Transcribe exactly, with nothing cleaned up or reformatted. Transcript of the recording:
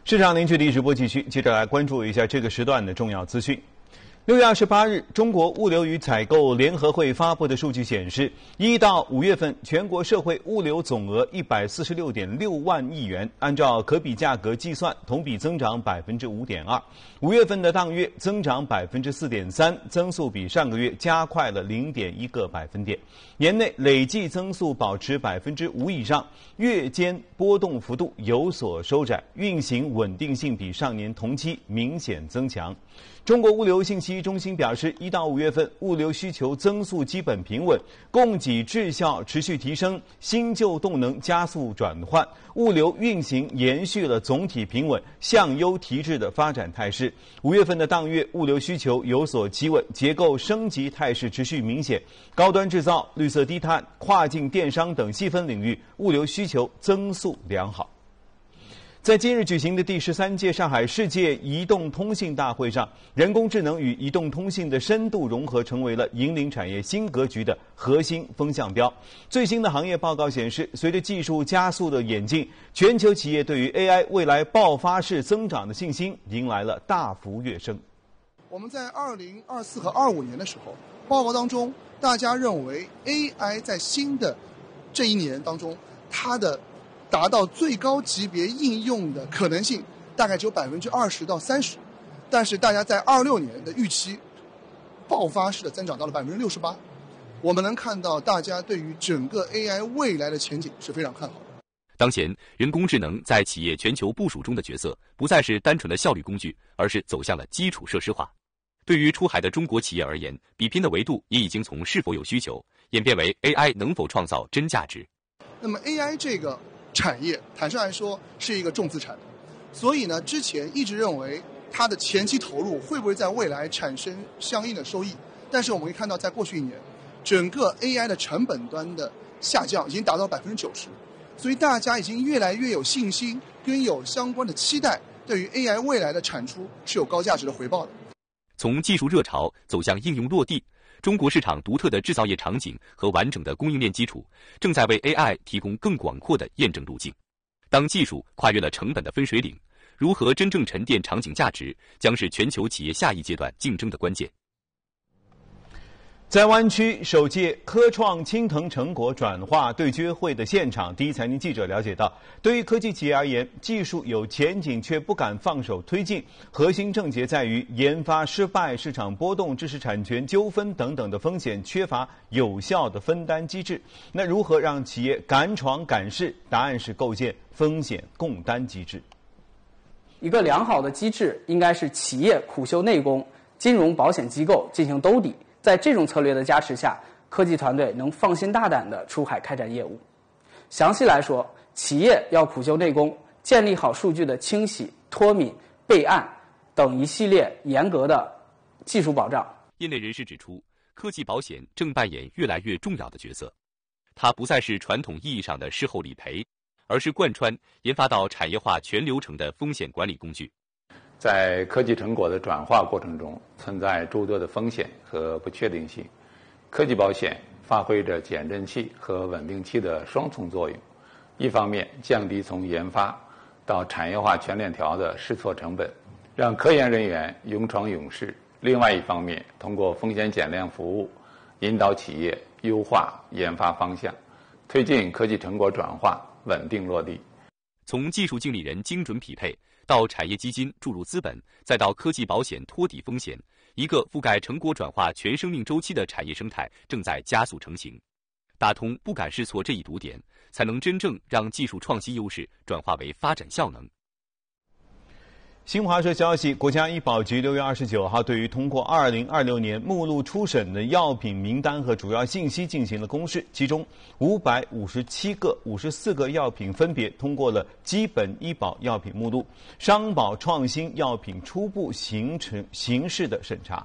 市场零距离直播继续，接着来关注一下这个时段的重要资讯。六月二十八日，中国物流与采购联合会发布的数据显示，一到五月份全国社会物流总额一百四十六点六万亿元，按照可比价格计算，同比增长百分之五点二。五月份的当月增长百分之四点三，增速比上个月加快了零点一个百分点。年内累计增速保持百分之五以上，月间波动幅度有所收窄，运行稳定性比上年同期明显增强。中国物流信息中心表示，一到五月份物流需求增速基本平稳，供给质效持续提升，新旧动能加速转换，物流运行延续了总体平稳向优提质的发展态势。五月份的当月物流需求有所企稳，结构升级态势持续明显，高端制造、绿色低碳、跨境电商等细分领域物流需求增速良好。在今日举行的第十三届上海世界移动通信大会上，人工智能与移动通信的深度融合成为了引领产业新格局的核心风向标。最新的行业报告显示，随着技术加速的演进，全球企业对于 A I 未来爆发式增长的信心迎来了大幅跃升。 我们在二零二四和二五年的时候，报告当中，大家认为 A I 在新的这一年当中，它的达到最高级别应用的可能性大概只有百分之二十到三十，但是大家在二六年的预期爆发式的增长到了百分之六十八。我们能看到大家对于整个 A I 未来的前景是非常看好的。 当前，人工智能在企业全球部署中的角色不再是单纯的效率工具，而是走向了基础设施化。对于出海的中国企业而言，比拼的维度也已经从是否有需求演变为 A I 能否创造真价值。 那么 A I 这个产业坦率来说是一个重资产，所以呢，之前一直认为它的前期投入会不会在未来产生相应的收益，但是我们可以看到，在过去一年，整个 A I 的成本端的下降已经达到百分之九十，所以大家已经越来越有信心跟有相关的期待，对于 A I 未来的产出是有高价值的回报的。 从技术热潮走向应用落地，中国市场独特的制造业场景和完整的供应链基础，正在为 A I 提供更广阔的验证路径。当技术跨越了成本的分水岭，如何真正沉淀场景价值，将是全球企业下一阶段竞争的关键。在湾区首届科创青藤成果转化对接会的现场，第一财经记者了解到，对于科技企业而言，技术有前景却不敢放手推进，核心症结在于研发失败、市场波动、知识产权纠纷等等的风险缺乏有效的分担机制。那如何让企业敢闯敢试？答案是构建风险共担机制。 一个良好的机制应该是企业苦修内功，金融保险机构进行兜底。在这种策略的加持下，科技团队能放心大胆地出海开展业务。详细来说，企业要苦修内功，建立好数据的清洗、脱敏、备案等一系列严格的技术保障。 业内人士指出，科技保险正扮演越来越重要的角色，它不再是传统意义上的事后理赔，而是贯穿研发到产业化全流程的风险管理工具。 在科技成果的转化过程中，存在诸多的风险和不确定性。科技保险发挥着减震器和稳定器的双重作用，一方面降低从研发到产业化全链条的试错成本，让科研人员勇闯勇试；另外一方面，通过风险减量服务，引导企业优化研发方向，推进科技成果转化稳定落地。 从技术经理人精准匹配到产业基金注入资本，再到科技保险托底风险，一个覆盖成果转化全生命周期的产业生态正在加速成型。打通不敢试错这一堵点，才能真正让技术创新优势转化为发展效能。 新华社消息，国家医保局六月二十九号对于通过二零二六年目录初审的药品名单和主要信息进行了公示，其中五百五十七个、五十四个药品分别通过了基本医保药品目录、商保创新药品初步形成形式的审查。